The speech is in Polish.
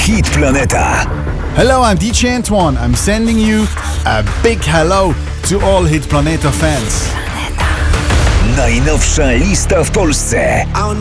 Hit Planeta. Hello, I'm DJ Antoine. I'm sending you a big hello to all Hit Planeta fans. Najnowsza lista w Polsce.